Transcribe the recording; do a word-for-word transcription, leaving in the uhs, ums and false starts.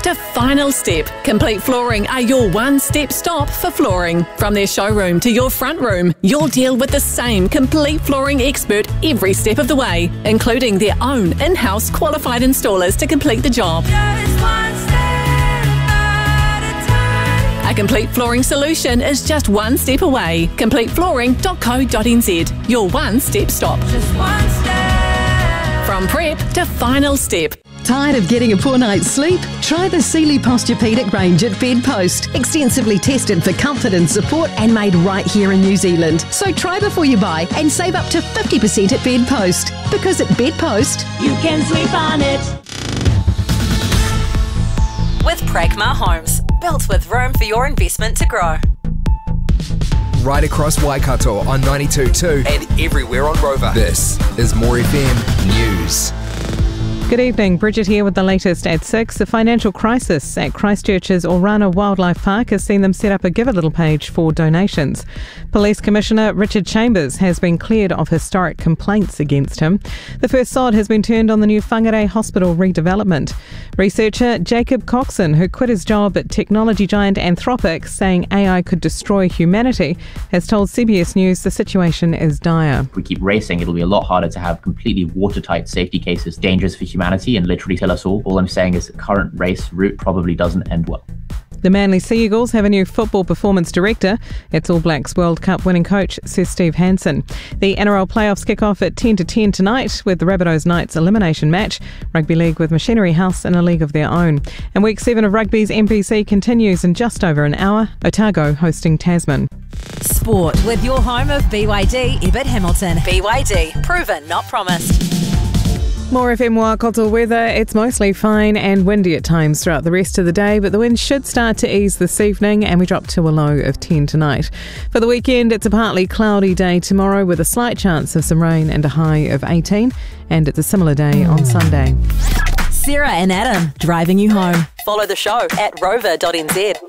to final step, Complete Flooring are your one-step stop for flooring. From their showroom to your front room, you'll deal with the same Complete Flooring expert every step of the way, including their own in-house qualified installers to complete the job. A complete flooring solution is just one step away. complete flooring dot co dot n z, your one-step stop. Just one step. From prep to final step. Tired of getting a poor night's sleep? Try the Sealy Posturepedic range at Bedpost. Extensively tested for comfort and support and made right here in New Zealand. So try before you buy and save up to fifty percent at Bedpost. Because at Bedpost, You can sleep on it. With Pragma Homes, built with room for your investment to grow. Right across Waikato on ninety-two point two and everywhere on Rover. This is More F M News. Good evening, Bridget here with the latest at six. The financial crisis at Christchurch's Orana Wildlife Park has seen them set up a Give a Little page for donations. Police Commissioner Richard Chambers has been cleared of historic complaints against him. The first sod has been turned on the new Whangarei Hospital redevelopment. Researcher Jacob Coxon, who quit his job at technology giant Anthropic, saying A I could destroy humanity, has told C B S News the situation is dire. If we keep racing, it'll be a lot harder to have completely watertight safety cases, dangerous for humanity and literally kill us all. All I'm saying is the current race route probably doesn't end well. The Manly Sea Eagles have a new football performance director. It's All Blacks World Cup winning coach Sir Steve Hansen. The N R L playoffs kick off at ten to ten tonight with the Rabbitohs Knights elimination match. Rugby League with Machinery House in a league of their own. And week seven of rugby's N P C continues in just over an hour. Otago hosting Tasman. Sport with your home of B Y D, Ebert Hamilton. B Y D, proven not promised. More F M Waikato weather. It's mostly fine and windy at times throughout the rest of the day, but the wind should start to ease this evening and we drop to a low of ten tonight. For the weekend, it's a partly cloudy day tomorrow with a slight chance of some rain and a high of eighteen, and it's a similar day on Sunday. Sarah and Adam, driving you home. Follow the show at rover dot n z.